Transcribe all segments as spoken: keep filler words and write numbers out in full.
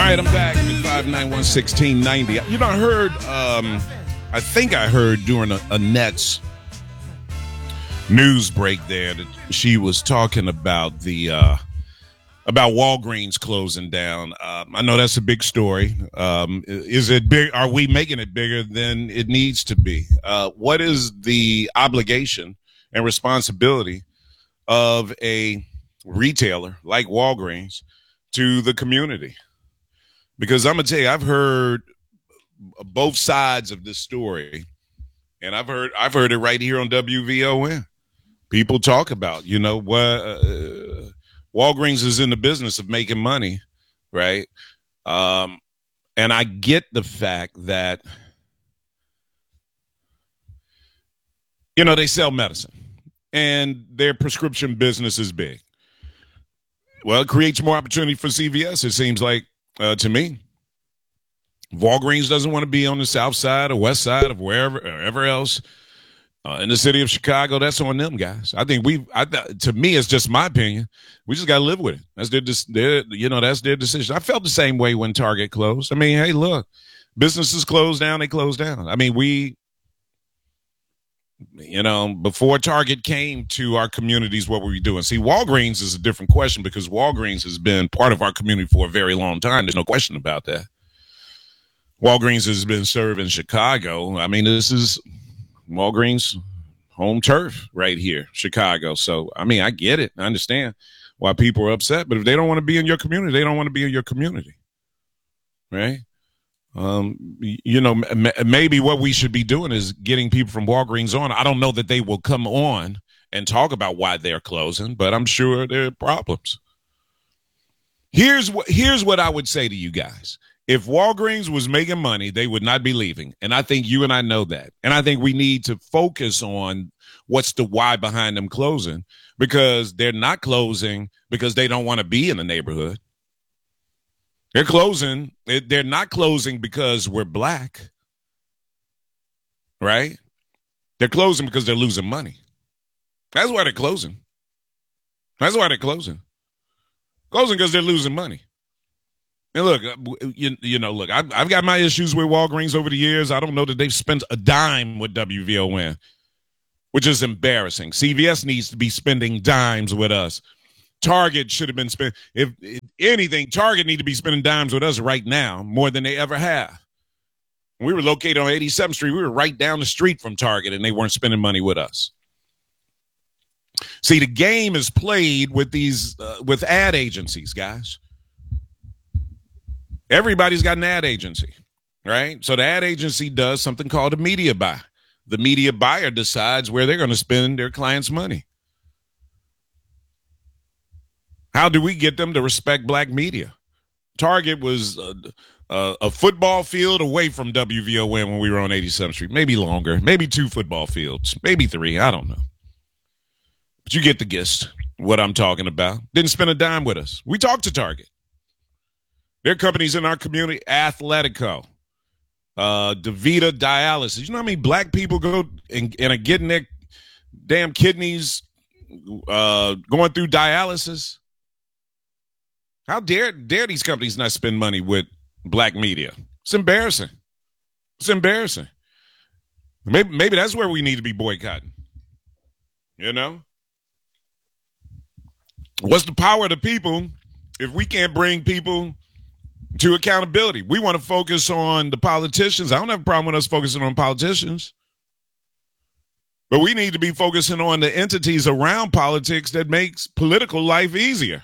right, I'm back at five nine one, one six nine zero. You know, I heard, um, I think I heard during a, a Nets news break there that she was talking about the, uh, about Walgreens closing down. Um, I know that's a big story. Um, is it big? Are we making it bigger than it needs to be? Uh, what is the obligation and responsibility of a retailer like Walgreens to the community? Because I'm gonna tell you, I've heard both sides of this story, and I've heard I've heard it right here on W V O N. People talk about, you know, what uh, Walgreens is in the business of making money, right? Um, and I get the fact that, you know, they sell medicine, and their prescription business is big. Well, it creates more opportunity for C V S, it seems like, uh, to me. Walgreens doesn't want to be on the south side or west side of wherever, or wherever else uh, in the city of Chicago. That's on them, guys. I think we, I, to me, it's just my opinion. We just got to live with it. That's their, their, you know, that's their decision. I felt the same way when Target closed. I mean, hey, look, businesses close down, they close down. I mean, we, you know, before Target came to our communities, what were we doing? See, Walgreens is a different question because Walgreens has been part of our community for a very long time. There's no question about that. Walgreens has been serving Chicago. I mean, this is Walgreens' home turf right here, Chicago. So, I mean, I get it. I understand why people are upset. But if they don't want to be in your community, they don't want to be in your community, right? Um, you know, m- maybe what we should be doing is getting people from Walgreens on. I don't know that they will come on and talk about why they're closing, but I'm sure there are problems. Here's what, here's what I would say to you guys. If Walgreens was making money, they would not be leaving. And I think you and I know that. And I think we need to focus on what's the why behind them closing, because they're not closing because they don't want to be in the neighborhood. They're closing. They're not closing because we're black, right? They're closing because they're losing money. That's why they're closing. That's why they're closing. Closing because they're losing money. And look, you, you know, look, I've, I've got my issues with Walgreens over the years. I don't know that they've spent a dime with W V O N, which is embarrassing. C V S needs to be spending dimes with us. Target should have been spending, if, if anything, Target need to be spending dimes with us right now more than they ever have. When we were located on eighty-seventh Street, we were right down the street from Target, and they weren't spending money with us. See, the game is played with these, uh, with ad agencies, guys. Everybody's got an ad agency, right? So the ad agency does something called a media buy. The media buyer decides where they're going to spend their clients' money. How do we get them to respect black media? Target was a, a, a football field away from W V O N when we were on eighty-seventh Street. Maybe longer, maybe two football fields, maybe three. I don't know. But you get the gist, what I'm talking about. Didn't spend a dime with us. We talked to Target. There are companies in our community, Athletico, uh, DaVita Dialysis. You know how many black people go and, and are getting their damn kidneys uh, going through dialysis? How dare dare these companies not spend money with black media? It's embarrassing. It's embarrassing. Maybe, maybe that's where we need to be boycotting. You know? What's the power of the people if we can't bring people to accountability? We want to focus on the politicians. I don't have a problem with us focusing on politicians. But we need to be focusing on the entities around politics that makes political life easier.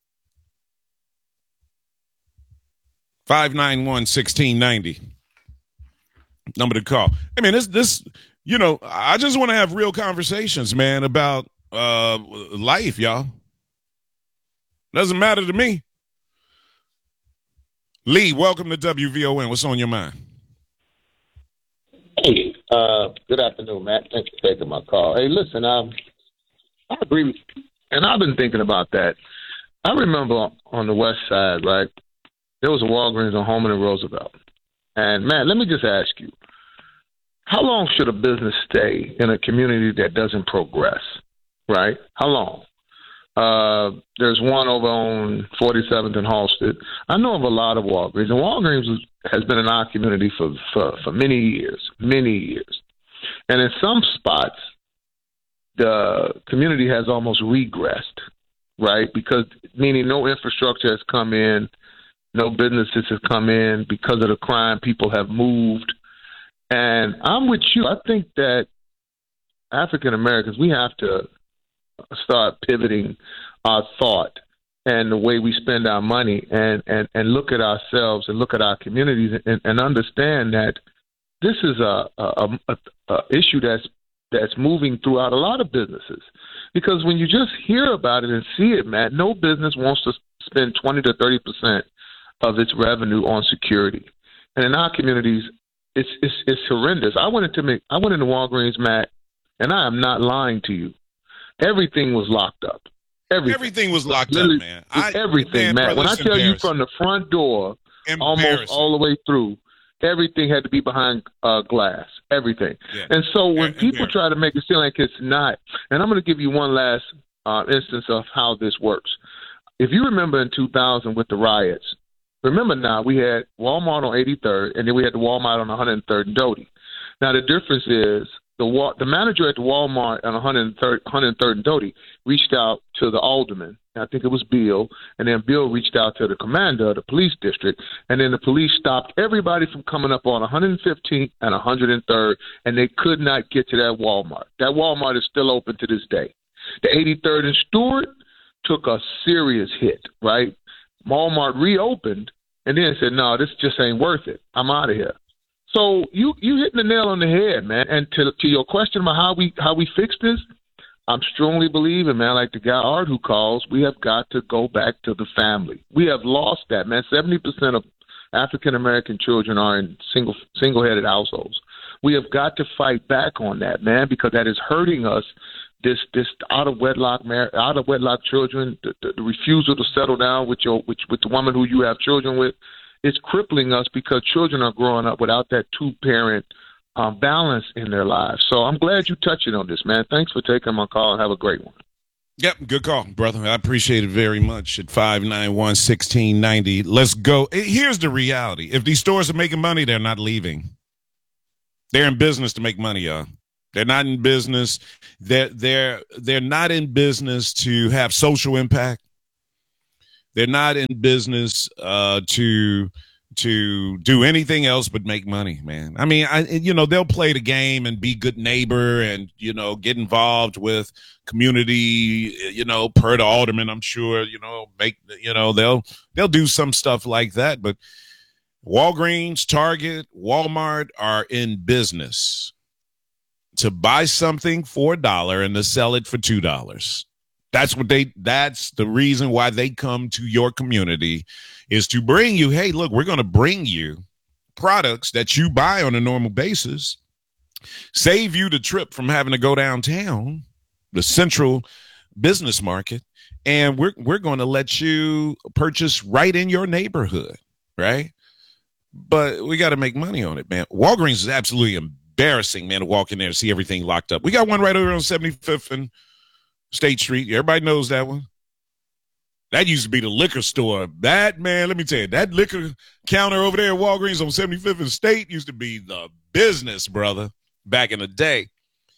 five nine one, one six nine zero. Number to call. I mean, this, this, you know, I just want to have real conversations, man, about uh, life, y'all. Doesn't matter to me. Lee, welcome to W V O N. What's on your mind? Hey, uh, good afternoon, Matt. Thanks for taking my call. Hey, listen, um, I agree with you, and I've been thinking about that. I remember on the west side, right, there was a Walgreens on Holman and Roosevelt. And, man, let me just ask you, how long should a business stay in a community that doesn't progress, right? How long? Uh, there's one over on forty-seventh and Halsted. I know of a lot of Walgreens, and Walgreens was, has been in our community for, for, for many years, many years. And in some spots, the community has almost regressed, right? Because meaning no infrastructure has come in, no businesses have come in because of the crime. People have moved. And I'm with you. I think that African Americans, we have to start pivoting our thought and the way we spend our money and, and, and look at ourselves and look at our communities and, and understand that this is a, a, a, a issue that's that's moving throughout a lot of businesses. Because when you just hear about it and see it, Matt, no business wants to spend twenty to thirty percent of its revenue on security. And in our communities, it's it's, it's horrendous. I went into me, I went into Walgreens, Matt, and I am not lying to you. Everything was locked up. Everything, everything was locked Literally, up, man. I, everything, man, Matt. brother, when I tell you from the front door, almost all the way through, everything had to be behind uh, glass. Everything. Yeah. And so when people try to make it seem like it's not, and I'm going to give you one last uh, instance of how this works. If you remember in two thousand with the riots, remember now we had Walmart on eighty-third, and then we had the Walmart on one hundred third and Doty. Now the difference is, The the manager at the Walmart on one hundred third, one hundred third and Doty reached out to the alderman. I think it was Bill, and then Bill reached out to the commander of the police district, and then the police stopped everybody from coming up on one hundred fifteenth and one hundred third, and they could not get to that Walmart. That Walmart is still open to this day. The eighty-third and Stewart took a serious hit, right? Walmart reopened, and then said, no, this just ain't worth it. I'm out of here. So you you hitting the nail on the head, man. And to to your question about how we how we fix this, I'm strongly believing, man, like the guy Art who calls, we have got to go back to the family. We have lost that, man. seventy percent of African American children are in single single headed households. We have got to fight back on that, man, because that is hurting us. This this out of wedlock mar- out of wedlock children, the, the, the refusal to settle down with your with, with the woman who you have children with. It's crippling us because children are growing up without that two-parent um, balance in their lives. So I'm glad you touching on this, man. Thanks for taking my call, and have a great one. Yep, good call, brother. I appreciate it very much at five nine one, one six nine zero. Let's go. Here's the reality. If these stores are making money, they're not leaving. They're in business to make money, y'all. They're not in business. They're, they're, they're not in business to have social impact. They're not in business uh, to to do anything else but make money, man. I mean, I, you know, they'll play the game and be good neighbor and, you know, get involved with community, you know, per the alderman, I'm sure, you know, make, you know, they'll they'll do some stuff like that. But Walgreens, Target, Walmart are in business to buy something for a dollar and to sell it for two dollars. That's what they, that's the reason why they come to your community, is to bring you, hey, look, we're going to bring you products that you buy on a normal basis, save you the trip from having to go downtown, the central business market, and we're, we're going to let you purchase right in your neighborhood, right? But we got to make money on it, man. Walgreens is absolutely embarrassing, man, to walk in there and see everything locked up. We got one right over on seventy-fifth and State Street. Everybody knows that one. That used to be the liquor store. That, man, let me tell you, that liquor counter over there at Walgreens on seventy-fifth and State used to be the business, brother, back in the day.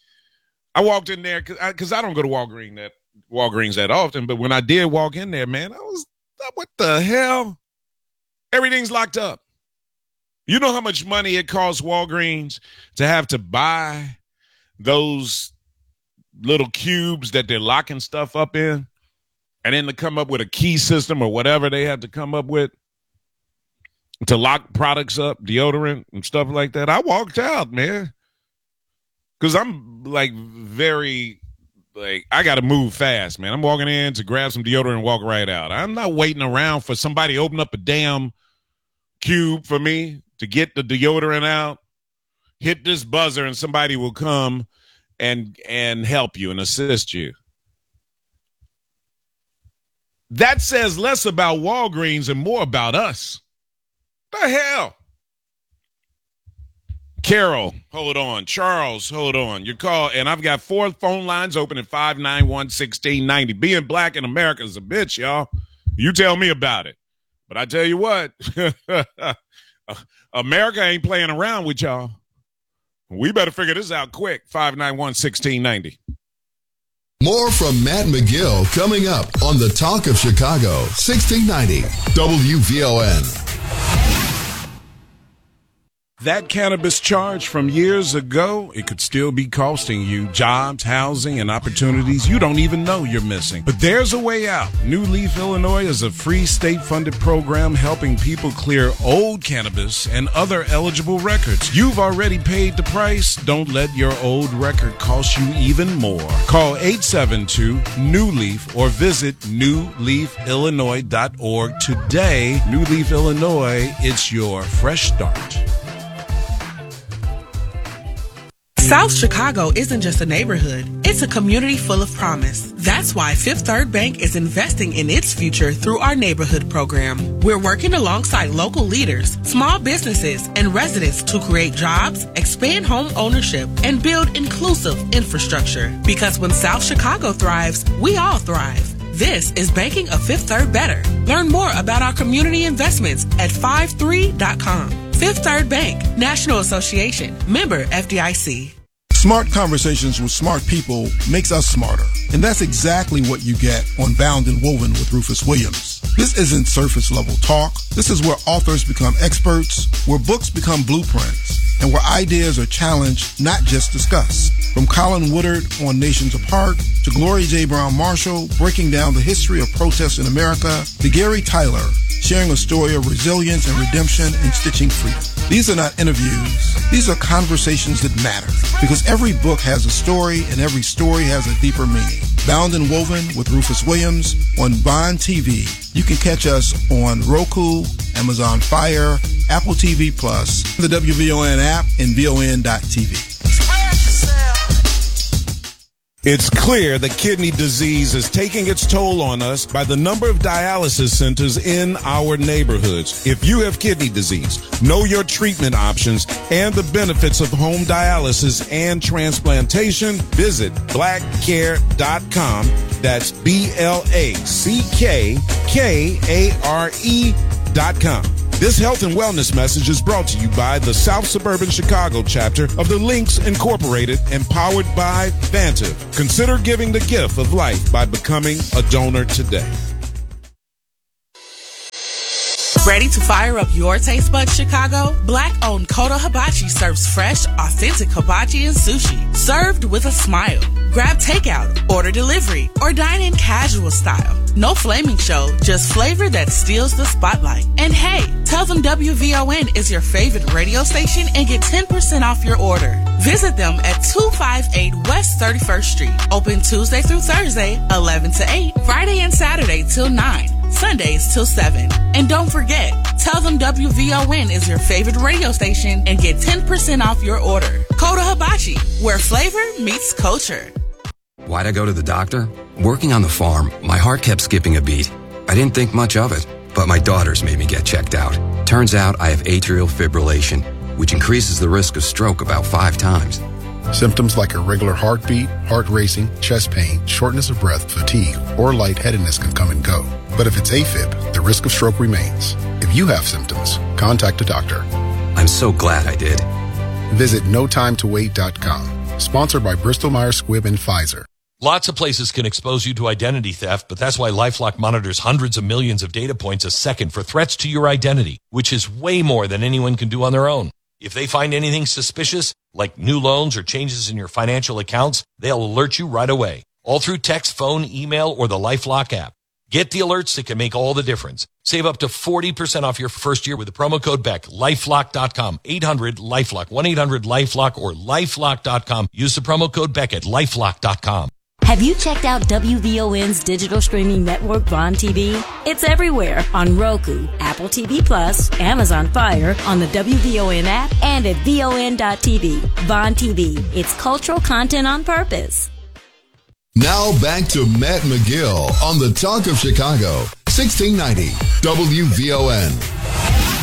I walked in there because I, cause I don't go to Walgreens that, Walgreens that often, but when I did walk in there, man, I was, what the hell? Everything's locked up. You know how much money it costs Walgreens to have to buy those little cubes that they're locking stuff up in, and then to come up with a key system or whatever they have to come up with to lock products up, deodorant and stuff like that. I walked out, man, because I'm like very, like, I got to move fast, man. I'm walking in to grab some deodorant and walk right out. I'm not waiting around for somebody to open up a damn cube for me to get the deodorant out, hit this buzzer, and somebody will come and and help you and assist you. That says less about Walgreens and more about us. The hell? Carol, hold on. Charles, hold on. Your call, and I've got four phone lines open at five nine one, one six nine zero. Being black in America is a bitch, y'all. You tell me about it. But I tell you what, America ain't playing around with y'all. We better figure this out quick. five nine one, one six nine zero. More from Matt McGill coming up on the Talk of Chicago, sixteen ninety W V O N. That cannabis charge from years ago, it could still be costing you jobs, housing, and opportunities you don't even know you're missing. But there's a way out. New Leaf, Illinois is a free state-funded program helping people clear old cannabis and other eligible records. You've already paid the price. Don't let your old record cost you even more. Call eight seven two, N E W LEAF or visit new leaf illinois dot org today. New Leaf, Illinois, it's your fresh start. South Chicago isn't just a neighborhood, it's a community full of promise. That's why Fifth Third Bank is investing in its future through our neighborhood program. We're working alongside local leaders, small businesses, and residents to create jobs, expand home ownership, and build inclusive infrastructure. Because when South Chicago thrives, we all thrive. This is Banking a Fifth Third Better. Learn more about our community investments at five three dot com. Fifth Third Bank, National Association, member F D I C. Smart conversations with smart people makes us smarter. And that's exactly what you get on Bound and Woven with Rufus Williams. This isn't surface level talk. This is where authors become experts, where books become blueprints, and where ideas are challenged, not just discussed. From Colin Woodard on Nations Apart to Gloria J. Brown Marshall breaking down the history of protests in America to Gary Tyler sharing a story of resilience and redemption and stitching freedom. These are not interviews. These are conversations that matter because every book has a story and every story has a deeper meaning. Bound and Woven with Rufus Williams on Bond T V. You can catch us on Roku, Amazon Fire, Apple T V Plus, the W V O N app, and V O N dot T V. It's clear that kidney disease is taking its toll on us by the number of dialysis centers in our neighborhoods. If you have kidney disease, know your treatment options and the benefits of home dialysis and transplantation. Visit black care dot com. That's B L A C K K A R E dot com. This health and wellness message is brought to you by the South Suburban Chicago chapter of the Links Incorporated and powered by Vantive. Consider giving the gift of life by becoming a donor today. Ready to fire up your taste buds, Chicago? Black-owned Koto Hibachi serves fresh, authentic hibachi and sushi, served with a smile. Grab takeout, order delivery, or dine in casual style. No flaming show, just flavor that steals the spotlight. And hey, tell them W V O N is your favorite radio station and get ten percent off your order. Visit them at two fifty-eight West thirty-first Street. Open Tuesday through Thursday, eleven to eight, Friday and Saturday till nine. Sundays till seven. And don't forget, tell them W V O N is your favorite radio station and get ten percent off your order. Koto Hibachi, where flavor meets culture. Why'd I go to the doctor? Working on the farm, my heart kept skipping a beat. I didn't think much of it, but my daughters made me get checked out. Turns out I have atrial fibrillation, which increases the risk of stroke about five times. Symptoms like irregular heartbeat, heart racing, chest pain, shortness of breath, fatigue, or lightheadedness can come and go. But if it's AFib, the risk of stroke remains. If you have symptoms, contact a doctor. I'm so glad I did. Visit no time to wait dot com. Sponsored by Bristol Myers Squibb and Pfizer. Lots of places can expose you to identity theft, but that's why LifeLock monitors hundreds of millions of data points a second for threats to your identity, which is way more than anyone can do on their own. If they find anything suspicious, like new loans or changes in your financial accounts, they'll alert you right away, all through text, phone, email, or the LifeLock app. Get the alerts that can make all the difference. Save up to forty percent off your first year with the promo code Beck. LifeLock dot com, eight hundred LifeLock, one eight hundred LifeLock, or LifeLock dot com. Use the promo code Beck at LifeLock dot com. Have you checked out W V O N's digital streaming network, Bond T V? It's everywhere on Roku, Apple T V Plus, Amazon Fire, on the W V O N app, and at V O N dot T V. Bond T V. It's cultural content on purpose. Now back to Matt McGill on the Talk of Chicago, sixteen ninety W V O N.